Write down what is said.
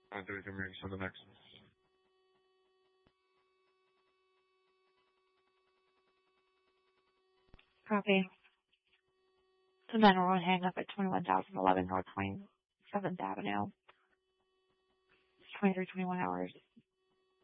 9:32 meetings for the next. Copy. The men will hang up at 21,011 North 27th Avenue. It's 23:21 hours.